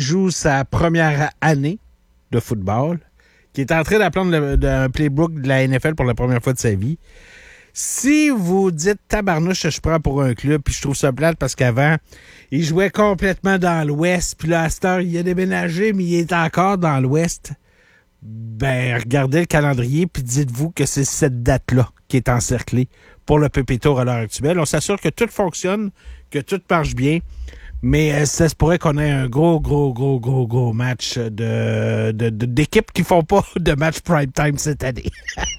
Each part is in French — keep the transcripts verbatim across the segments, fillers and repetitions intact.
joue sa première année de football, qui est en train d'apprendre le, le playbook de la N F L pour la première fois de sa vie. Si vous dites tabarnouche, je prends pour un club, puis je trouve ça plate parce qu'avant, il jouait complètement dans l'Ouest, puis là, à cette heure, il a déménagé, mais il est encore dans l'Ouest. Ben, regardez le calendrier, puis dites-vous que c'est cette date-là qui est encerclée pour le P P Tour à l'heure actuelle. On s'assure que tout fonctionne, que tout marche bien, mais euh, ça se pourrait qu'on ait un gros, gros, gros, gros, gros match de, de, de d'équipes qui font pas de match prime time cette année.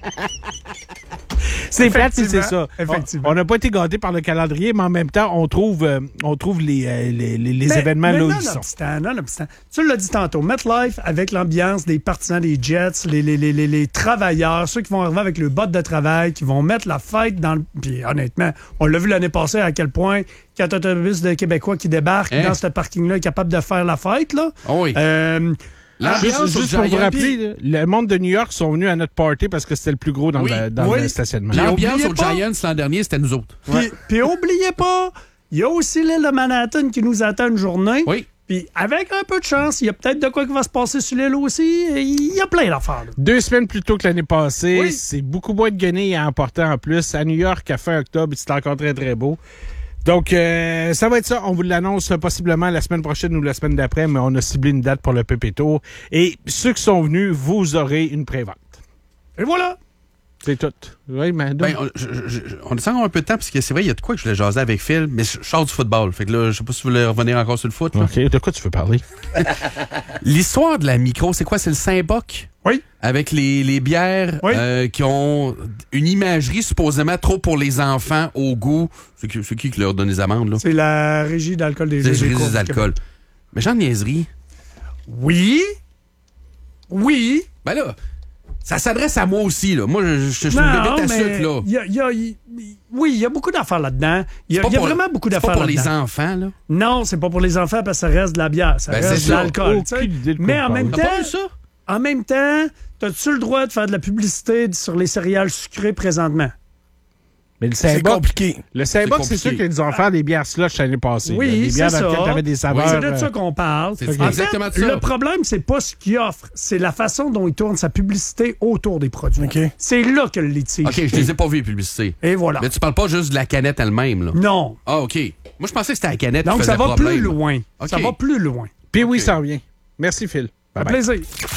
C'est plate, c'est ça. Effectivement. On n'a pas été gâtés par le calendrier, mais en même temps, on trouve, euh, on trouve les, euh, les, les, les mais, événements mais là où non, ils sont. Non, non, tu l'as dit tantôt, MetLife, avec l'ambiance des partisans des Jets, les, les, les, les, les travailleurs, ceux qui vont arriver avec le bot de travail, qui vont mettre la fête dans le... Puis honnêtement, on l'a vu l'année passée à quel point quand autobus de Québécois qui débarquent hein? dans ce parking-là est capable de faire la fête, là. Oh oui. Euh, Juste, juste pour vous rappeler, le monde de New York sont venus à notre party parce que c'était le plus gros dans, oui. le, dans oui. le stationnement. L'ambiance aux Giants l'an dernier, c'était nous autres. Puis, ouais. puis oubliez pas, il y a aussi l'île de Manhattan qui nous attend une journée. Oui. Puis avec un peu de chance, il y a peut-être de quoi qui va se passer sur l'île aussi. Il y a plein d'affaires. Là. Deux semaines plus tôt que l'année passée, oui. c'est beaucoup moins de guenilles à emporter en plus. À New York, à fin octobre, c'est encore très, très beau. Donc, euh, ça va être ça. On vous l'annonce possiblement la semaine prochaine ou la semaine d'après, mais on a ciblé une date pour le P P Tour. Et ceux qui sont venus, vous aurez une prévente. Et voilà! C'est tout. Oui, mais ben, on, je, je, on descend encore un peu de temps, parce que c'est vrai, il y a de quoi que je voulais jaser avec Phil, mais je sors du football. Fait que là, je sais pas si vous voulez revenir encore sur le foot. Là. OK. De quoi tu veux parler? L'histoire de la micro, c'est quoi? C'est le Saint-Boc? Oui. Avec les, les bières oui. euh, qui ont une imagerie supposément trop pour les enfants au goût. C'est qui, c'est qui qui leur donne les amendes, là? C'est la Régie d'alcool des jeux. C'est la Régie des alcools. Mais j'en niaiserie. Oui. Oui. Ben là, ça s'adresse à moi aussi, là. Moi, je, je, je suis une bébête à sucre, là. Y a, y a, y, oui, il y a beaucoup d'affaires là-dedans. Il y a, y a vraiment beaucoup d'affaires là-dedans. C'est pas pour les enfants, là? Non, c'est pas pour les enfants parce que ça reste de la bière. Ça ben, reste de l'alcool. Mais en même temps... T'as pas vu ça? En même temps, as-tu le droit de faire de la publicité sur les céréales sucrées présentement? Mais le c'est compliqué. Le Saint-Boc, c'est sûr qu'ils ont fait des bières slush l'année passée. Oui, là, des bières c'est dans lesquelles tu avais des saveurs. Oui, c'est de ça qu'on parle. C'est okay. exactement fait, ça. Le problème, c'est pas ce qu'il offre, c'est la façon dont il tourne sa publicité autour des produits. Okay. C'est là que le litige. OK, je les ai pas vus, les publicités. Et voilà. Mais tu parles pas juste de la canette elle-même, là? Non. Ah, OK. Moi, je pensais que c'était la canette Donc, qui faisait ça va problème. plus loin. Okay. Ça va plus loin. Puis oui, okay. ça revient. Merci, Phil. Un plaisir.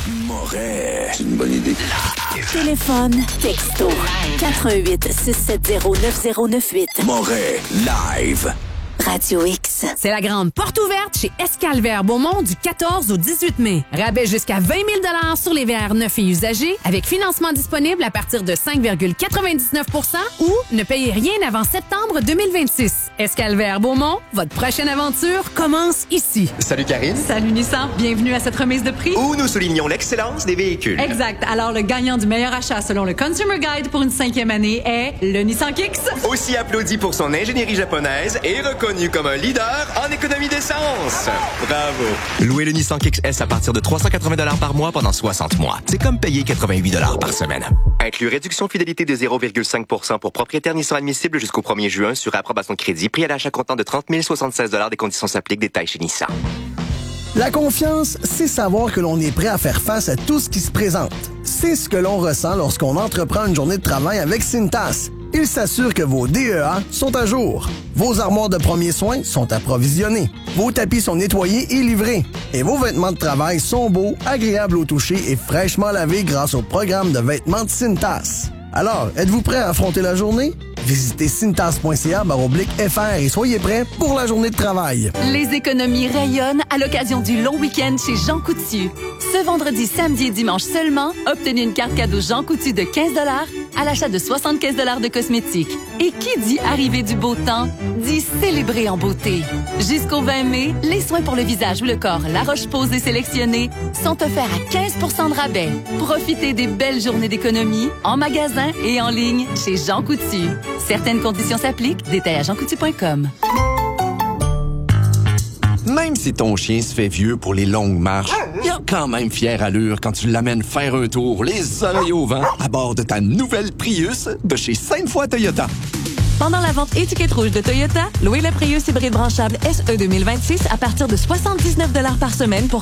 Moret. C'est une bonne idée. Téléphone, texto, quatre un huit, six sept zéro, neuf zéro neuf huit. Moret, live. Radio X. C'est la grande porte ouverte chez Escalver Beaumont du quatorze au dix-huit mai. Rabais jusqu'à vingt mille dollars sur les V R neufs et usagés avec financement disponible à partir de cinq virgule quatre-vingt-dix-neuf pour cent ou ne payez rien avant septembre deux mille vingt-six. Escalver Beaumont, votre prochaine aventure commence ici. Salut Karine. Salut Nissan. Bienvenue à cette remise de prix. Où nous soulignons l'excellence des véhicules. Exact. Alors, le gagnant du meilleur achat selon le Consumer Guide pour une cinquième année est le Nissan Kicks. Aussi applaudi pour son ingénierie japonaise et reconnu comme un leader en économie d'essence. Bravo. Louez le Nissan Kicks S à partir de trois cent quatre-vingts dollars par mois pendant soixante mois. C'est comme payer quatre-vingt-huit dollars par semaine. Inclus réduction fidélité de zéro virgule cinq pour cent pour propriétaires Nissan admissible jusqu'au premier juin sur approbation de crédit. Prix à l'achat comptant de trente mille soixante-seize dollars. Des conditions s'appliquent. Détails chez Nissan. La confiance, c'est savoir que l'on est prêt à faire face à tout ce qui se présente. C'est ce que l'on ressent lorsqu'on entreprend une journée de travail avec Cintas. Il s'assure que vos D E A sont à jour. Vos armoires de premiers soins sont approvisionnées. Vos tapis sont nettoyés et livrés. Et vos vêtements de travail sont beaux, agréables au toucher et fraîchement lavés grâce au programme de vêtements de Cintas. Alors, êtes-vous prêt à affronter la journée? Visitez cintas point c a baroblique F R et soyez prêts pour la journée de travail. Les économies rayonnent à l'occasion du long week-end chez Jean Coutu. Ce vendredi, samedi et dimanche seulement, obtenez une carte cadeau Jean Coutu de quinze dollars à l'achat de soixante-quinze dollars de cosmétiques. Et qui dit arrivée du beau temps, dit célébrer en beauté. Jusqu'au vingt mai, les soins pour le visage ou le corps La Roche-Posay sélectionnés sont offerts à quinze pour cent de rabais. Profitez des belles journées d'économie en magasin et en ligne chez Jean Coutu. Certaines conditions s'appliquent. Détails à jean coutu point com. Même si ton chien se fait vieux pour les longues marches, il a quand même fière allure quand tu l'amènes faire un tour, les oreilles au vent, à bord de ta nouvelle Prius de chez Sainte-Foy Toyota. Pendant la vente étiquette rouge de Toyota, louez le Prius hybride branchable S E deux mille vingt-six à partir de soixante-dix-neuf dollars par semaine pour